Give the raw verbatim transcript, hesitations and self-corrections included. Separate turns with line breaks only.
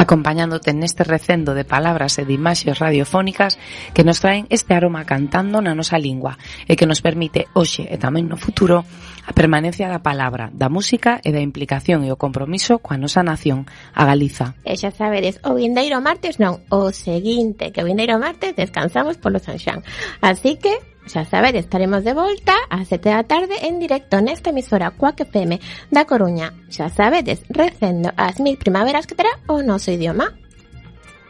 acompañándote neste recendo de palabras e de imaxes radiofónicas que nos traen este aroma cantando na nosa lingua e que nos permite hoxe e tamén no futuro a permanencia da palabra, da música e da implicación e o compromiso coa nosa nación, a Galiza.
E xa sabedes, o vindeiro martes non, o seguinte, que o vindeiro martes descansamos polo San Xoán. Así que xa sabedes, estaremos de volta ás sete da tarde en directo nesta emisora Cuac F M da Coruña. Xa sabedes, recendo as mil primaveras que terá o noso idioma.